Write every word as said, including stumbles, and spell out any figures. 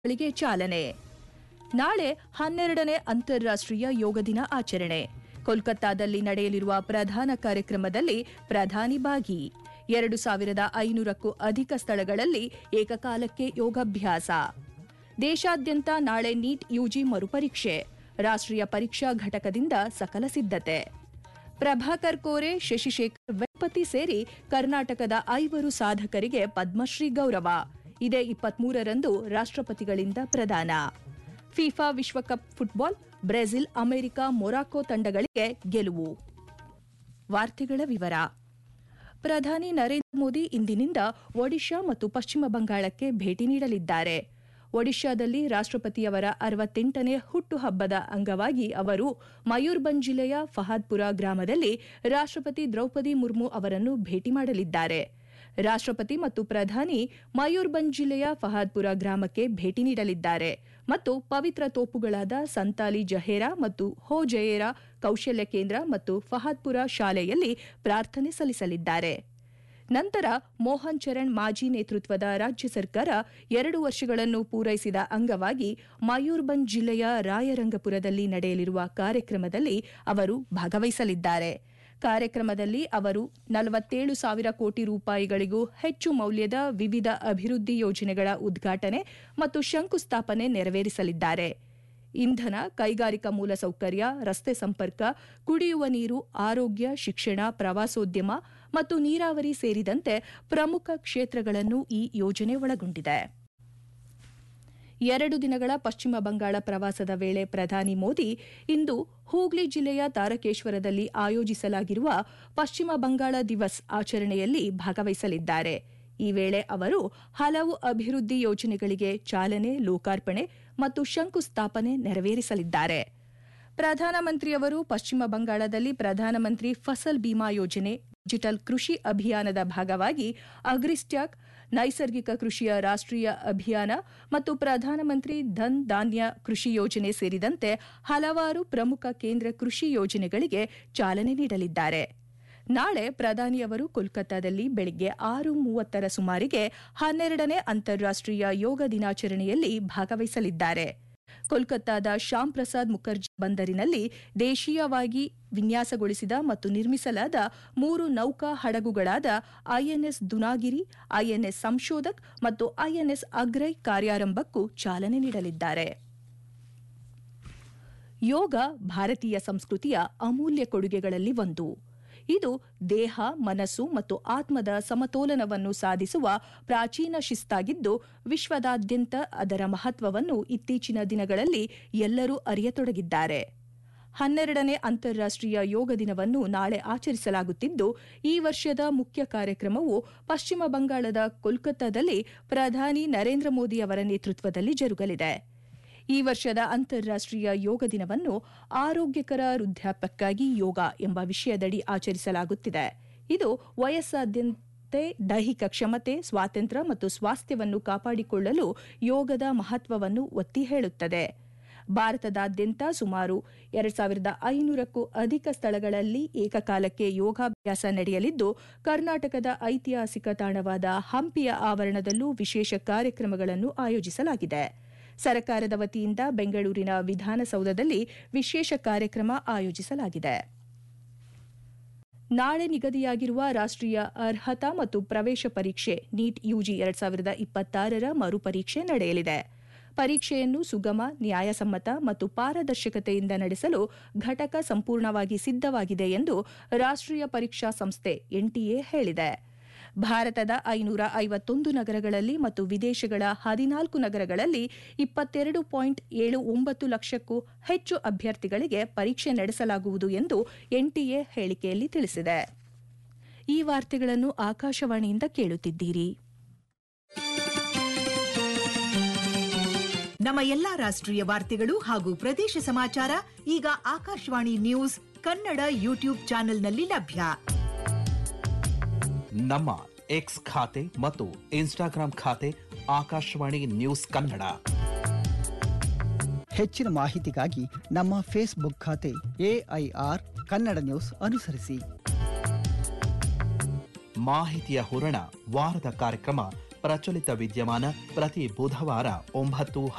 ಗಳಿಗೆ ಚಾಲನೆ. ನಾಳೆ ಹನ್ನೆರಡನೇ ಅಂತಾರಾಷ್ಟ್ರೀಯ ಯೋಗ ದಿನ ಆಚರಣೆ. ಕೋಲ್ಕತ್ತಾದಲ್ಲಿ ನಡೆಯಲಿರುವ ಪ್ರಧಾನ ಕಾರ್ಯಕ್ರಮದಲ್ಲಿ ಪ್ರಧಾನಿ ಭಾಗಿ. ಎರಡು ಸಾವಿರದ ಐನೂರಕ್ಕೂ ಅಧಿಕ ಸ್ಥಳಗಳಲ್ಲಿ ಏಕಕಾಲಕ್ಕೆ ಯೋಗಾಭ್ಯಾಸ. ದೇಶಾದ್ಯಂತ ನಾಳೆ ನೀಟ್ ಯುಜಿ ಮರುಪರೀಕ್ಷೆ. ರಾಷ್ಟ್ರೀಯ ಪರೀಕ್ಷಾ ಘಟಕದಿಂದ ಸಕಲ ಸಿದ್ಧತೆ. ಪ್ರಭಾಕರ್ ಕೋರೆ, ಶಶಿಶೇಖರ್ ವೆಂಪತಿ ಸೇರಿ ಕರ್ನಾಟಕದ ಐವರು ಸಾಧಕರಿಗೆ ಪದ್ಮಶ್ರೀ ಗೌರವ. ಇದೇ ಇಪ್ಪತ್ಮೂರರಂದು ರಾಷ್ಟ್ರಪತಿಗಳಿಂದ ಪ್ರದಾನ. ಫಿಫಾ ವಿಶ್ವಕಪ್ ಫುಟ್ಬಾಲ್, ಬ್ರೆಜಿಲ್, ಅಮೆರಿಕ, ಮೊರಾಕೊ ತಂಡಗಳಿಗೆ ಗೆಲುವು. ವಾರ್ತೆಗಳ ವಿವರ. ಪ್ರಧಾನಿ ನರೇಂದ್ರ ಮೋದಿ ಇಂದಿನಿಂದ ಒಡಿಶಾ ಮತ್ತು ಪಶ್ಚಿಮ ಬಂಗಾಳಕ್ಕೆ ಭೇಟಿ ನೀಡಲಿದ್ದಾರೆ. ಒಡಿಶಾದಲ್ಲಿ ರಾಷ್ಟ್ರಪತಿಯವರ ಅರವತ್ತೆಂಟನೇ ಹುಟ್ಟುಹಬ್ಬದ ಅಂಗವಾಗಿ ಅವರು ಮಯೂರ್ಭಂಜ್ ಜಿಲ್ಲೆಯ ಫಹಾದ್ಪುರ ಗ್ರಾಮದಲ್ಲಿ ರಾಷ್ಟ್ರಪತಿ ದ್ರೌಪದಿ ಮುರ್ಮು ಅವರನ್ನು ಭೇಟಿ ಮಾಡಲಿದ್ದಾರೆ. ರಾಷ್ಟ್ರಪತಿ ಮತ್ತು ಪ್ರಧಾನಿ ಮಯೂರ್ಭಂಜ್ ಜಿಲ್ಲೆಯ ಫಹಾದ್ಪುರ ಗ್ರಾಮಕ್ಕೆ ಭೇಟಿ ನೀಡಲಿದ್ದಾರೆ ಮತ್ತು ಪವಿತ್ರ ತೋಪುಗಳಾದ ಸಂತಾಲಿ ಜಹೇರಾ ಮತ್ತು ಹೋ ಜಯೇರಾ ಕೌಶಲ್ಯ ಕೇಂದ್ರ ಮತ್ತು ಫಹಾದ್ಪುರ ಶಾಲೆಯಲ್ಲಿ ಪ್ರಾರ್ಥನೆ ಸಲ್ಲಿಸಲಿದ್ದಾರೆ. ನಂತರ ಮೋಹನ್ ಚರಣ್ ಮಾಜಿ ನೇತೃತ್ವದ ರಾಜ್ಯ ಸರ್ಕಾರ ಎರಡು ವರ್ಷಗಳನ್ನು ಪೂರೈಸಿದ ಅಂಗವಾಗಿ ಮಯೂರ್ಭಂಜ್ ಜಿಲ್ಲೆಯ ರಾಯರಂಗಪುರದಲ್ಲಿ ನಡೆಯಲಿರುವ ಕಾರ್ಯಕ್ರಮದಲ್ಲಿ ಅವರು ಭಾಗವಹಿಸಲಿದ್ದಾರೆ. ಕಾರ್ಯಕ್ರಮದಲ್ಲಿ ಅವರು ನಲವತ್ತೇಳು ಸಾವಿರ ಕೋಟಿ ರೂಪಾಯಿಗಳಿಗೂ ಹೆಚ್ಚು ಮೌಲ್ಯದ ವಿವಿಧ ಅಭಿವೃದ್ಧಿ ಯೋಜನೆಗಳ ಉದ್ಘಾಟನೆ ಮತ್ತು ಶಂಕುಸ್ಥಾಪನೆ ನೆರವೇರಿಸಲಿದ್ದಾರೆ. ಇಂಧನ, ಕೈಗಾರಿಕಾ ಮೂಲಸೌಕರ್ಯ, ರಸ್ತೆ ಸಂಪರ್ಕ, ಕುಡಿಯುವ ನೀರು, ಆರೋಗ್ಯ, ಶಿಕ್ಷಣ, ಪ್ರವಾಸೋದ್ಯಮ ಮತ್ತು ನೀರಾವರಿ ಸೇರಿದಂತೆ ಪ್ರಮುಖ ಕ್ಷೇತ್ರಗಳನ್ನು ಈ ಯೋಜನೆ ಒಳಗೊಂಡಿದೆ. ಎರಡು ದಿನಗಳ ಪಶ್ಚಿಮ ಬಂಗಾಳ ಪ್ರವಾಸದ ವೇಳೆ ಪ್ರಧಾನಿ ಮೋದಿ ಇಂದು ಹೂಗ್ಲಿ ಜಿಲ್ಲೆಯ ತಾರಕೇಶ್ವರದಲ್ಲಿ ಆಯೋಜಿಸಲಾಗಿರುವ ಪಶ್ಚಿಮ ಬಂಗಾಳ ದಿವಸ್ ಆಚರಣೆಯಲ್ಲಿ ಭಾಗವಹಿಸಲಿದ್ದಾರೆ. ಈ ವೇಳೆ ಅವರು ಹಲವು ಅಭಿವೃದ್ಧಿ ಯೋಜನೆಗಳಿಗೆ ಚಾಲನೆ, ಲೋಕಾರ್ಪಣೆ ಮತ್ತು ಶಂಕುಸ್ಥಾಪನೆ ನೆರವೇರಿಸಲಿದ್ದಾರೆ. ಪ್ರಧಾನಮಂತ್ರಿಯವರು ಪಶ್ಚಿಮ ಬಂಗಾಳದಲ್ಲಿ ಪ್ರಧಾನಮಂತ್ರಿ ಫಸಲ್ ಬಿಮಾ ಯೋಜನೆ, ಡಿಜಿಟಲ್ ಕೃಷಿ ಅಭಿಯಾನದ ಭಾಗವಾಗಿ ಅಗ್ರಿಸ್ಟ್ಯಾಕ್, ನೈಸರ್ಗಿಕ ಕೃಷಿಯ ರಾಷ್ಟ್ರೀಯ ಅಭಿಯಾನ ಮತ್ತು ಪ್ರಧಾನಮಂತ್ರಿ ಧನ್ ಧಾನ್ಯ ಕೃಷಿ ಯೋಜನೆ ಸೇರಿದಂತೆ ಹಲವಾರು ಪ್ರಮುಖ ಕೇಂದ್ರ ಕೃಷಿ ಯೋಜನೆಗಳಿಗೆ ಚಾಲನೆ ನೀಡಲಿದ್ದಾರೆ. ನಾಳೆ ಪ್ರಧಾನಿಯವರು ಕೋಲ್ಕತ್ತಾದಲ್ಲಿ ಬೆಳಗ್ಗೆ ಆರು ಮೂವತ್ತರ ಸುಮಾರಿಗೆ ಹನ್ನೆರಡನೇ ಅಂತಾರಾಷ್ಟ್ರೀಯ ಯೋಗ ದಿನಾಚರಣೆಯಲ್ಲಿ ಭಾಗವಹಿಸಲಿದ್ದಾರೆ. ಕೋಲ್ಕತ್ತಾದ ಶ್ಯಾಮ್ ಪ್ರಸಾದ್ ಮುಖರ್ಜಿ ಬಂದರಿನಲ್ಲಿ ದೇಶೀಯವಾಗಿ ವಿನ್ಯಾಸಗೊಳಿಸಿದ ಮತ್ತು ನಿರ್ಮಿಸಲಾದ ಮೂರು ನೌಕಾ ಹಡಗುಗಳಾದ ಐಎನ್ಎಸ್ ದುನಾಗಿರಿ, ಐಎನ್ಎಸ್ ಸಂಶೋಧಕ್ ಮತ್ತು ಐಎನ್ಎಸ್ ಅಗ್ರೈ ಕಾರ್ಯಾರಂಭಕ್ಕೂ ಚಾಲನೆ ನೀಡಲಿದ್ದಾರೆ. ಯೋಗ ಭಾರತೀಯ ಸಂಸ್ಕೃತಿಯ ಅಮೂಲ್ಯ ಕೊಡುಗೆಗಳಲ್ಲಿ ಒಂದು. ಇದು ದೇಹ, ಮನಸ್ಸು ಮತ್ತು ಆತ್ಮದ ಸಮತೋಲನವನ್ನು ಸಾಧಿಸುವ ಪ್ರಾಚೀನ ಶಿಸ್ತಾಗಿದ್ದು, ವಿಶ್ವದಾದ್ಯಂತ ಅದರ ಮಹತ್ವವನ್ನು ಇತ್ತೀಚಿನ ದಿನಗಳಲ್ಲಿ ಎಲ್ಲರೂ ಅರಿಯತೊಡಗಿದ್ದಾರೆ. ಹನ್ನೆರಡನೇ ಅಂತಾರಾಷ್ಟ್ರೀಯ ಯೋಗ ದಿನವನ್ನು ನಾಳೆ ಆಚರಿಸಲಾಗುತ್ತಿದ್ದು, ಈ ವರ್ಷದ ಮುಖ್ಯ ಕಾರ್ಯಕ್ರಮವು ಪಶ್ಚಿಮ ಬಂಗಾಳದ ಕೋಲ್ಕತ್ತಾದಲ್ಲಿ ಪ್ರಧಾನಿ ನರೇಂದ್ರ ಮೋದಿ ಅವರ ನೇತೃತ್ವದಲ್ಲಿ ಜರುಗಲಿದೆ. ಈ ವರ್ಷದ ಅಂತಾರಾಷ್ಟ್ರೀಯ ಯೋಗ ದಿನವನ್ನು ಆರೋಗ್ಯಕರ ವೃದ್ಧಾಪ್ಯಕ್ಕಾಗಿ ಯೋಗ ಎಂಬ ವಿಷಯದಡಿ ಆಚರಿಸಲಾಗುತ್ತಿದೆ. ಇದು ವಯಸ್ಸಾದ್ಯಂತೆ ದೈಹಿಕ ಕ್ಷಮತೆ, ಸ್ವಾತಂತ್ರ್ಯ ಮತ್ತು ಸ್ವಾಸ್ಥ್ಯವನ್ನು ಕಾಪಾಡಿಕೊಳ್ಳಲು ಯೋಗದ ಮಹತ್ವವನ್ನು ಒತ್ತಿ ಹೇಳುತ್ತದೆ. ಭಾರತದಾದ್ಯಂತ ಸುಮಾರು ಎರಡು ಸಾವಿರದ ಐನೂರಕ್ಕೂ ಅಧಿಕ ಸ್ಥಳಗಳಲ್ಲಿ ಏಕಕಾಲಕ್ಕೆ ಯೋಗಾಭ್ಯಾಸ ನಡೆಯಲಿದ್ದು, ಕರ್ನಾಟಕದ ಐತಿಹಾಸಿಕ ತಾಣವಾದ ಹಂಪಿಯ ಆವರಣದಲ್ಲೂ ವಿಶೇಷ ಕಾರ್ಯಕ್ರಮಗಳನ್ನು ಆಯೋಜಿಸಲಾಗಿದೆ. ಸರ್ಕಾರದ ವತಿಯಿಂದ ಬೆಂಗಳೂರಿನ ವಿಧಾನಸೌಧದಲ್ಲಿ ವಿಶೇಷ ಕಾರ್ಯಕ್ರಮ ಆಯೋಜಿಸಲಾಗಿದೆ. ನಾಳೆ ನಿಗದಿಯಾಗಿರುವ ರಾಷ್ಟ್ರೀಯ ಅರ್ಹತಾ ಮತ್ತು ಪ್ರವೇಶ ಪರೀಕ್ಷೆ ನೀಟ್ ಯುಜಿ ಎರಡು ಸಾವಿರದ ಇಪ್ಪತ್ತಾರರ ಮರುಪರೀಕ್ಷೆ ನಡೆಯಲಿದೆ. ಪರೀಕ್ಷೆಯನ್ನು ಸುಗಮ, ನ್ಯಾಯಸಮ್ಮತ ಮತ್ತು ಪಾರದರ್ಶಕತೆಯಿಂದ ನಡೆಸಲು ಘಟಕ ಸಂಪೂರ್ಣವಾಗಿ ಸಿದ್ದವಾಗಿದೆ ಎಂದು ರಾಷ್ಟ್ರೀಯ ಪರೀಕ್ಷಾ ಸಂಸ್ಥೆ ಎನ್ಟಿಎ ಹೇಳಿದೆ. ಭಾರತದ ಐನೂರ ಐವತ್ತೊಂದು ನಗರಗಳಲ್ಲಿ ಮತ್ತು ವಿದೇಶಗಳ ಹದಿನಾಲ್ಕು ನಗರಗಳಲ್ಲಿ ಇಪ್ಪತ್ತೆರಡು ಪಾಯಿಂಟ್ ಏಳು ಒಂಬತ್ತು ಲಕ್ಷಕ್ಕೂ ಹೆಚ್ಚು ಅಭ್ಯರ್ಥಿಗಳಿಗೆ ಪರೀಕ್ಷೆ ನಡೆಸಲಾಗುವುದು ಎಂದು ಎನ್ಟಿಎ ಹೇಳಿಕೆಯಲ್ಲಿ ತಿಳಿಸಿದೆ. ಈ ವಾರ್ತೆಗಳನ್ನು ಆಕಾಶವಾಣಿಯಿಂದ ಕೇಳುತ್ತಿದ್ದೀರಿ. ನಮ್ಮ ಎಲ್ಲಾ ರಾಷ್ಟ್ರೀಯ ವಾರ್ತೆಗಳು ಹಾಗೂ ಪ್ರದೇಶ ಸಮಾಚಾರ ಈಗ ಆಕಾಶವಾಣಿ ನ್ಯೂಸ್ ಕನ್ನಡ ಯೂಟ್ಯೂಬ್ ಚಾನೆಲ್ನಲ್ಲಿ ಲಭ್ಯ. ನಮ್ಮ ಎಕ್ಸ್ ಖಾತೆ ಮತ್ತು ಇನ್ಸ್ಟಾಗ್ರಾಂ ಖಾತೆ ಆಕಾಶವಾಣಿ ನ್ಯೂಸ್ ಕನ್ನಡ. ಹೆಚ್ಚಿನ ಮಾಹಿತಿಗಾಗಿ ನಮ್ಮ ಫೇಸ್ಬುಕ್ ಖಾತೆ ಎಐಆರ್ ಕನ್ನಡ ನ್ಯೂಸ್ ಅನುಸರಿಸಿ. ಮಾಹಿತಿಯ ಹೂರಣ ವಾರದ ಕಾರ್ಯಕ್ರಮ ಪ್ರಚಲಿತ ವಿದ್ಯಮಾನ ಪ್ರತಿ ಬುಧವಾರ ಒಂಬತ್ತು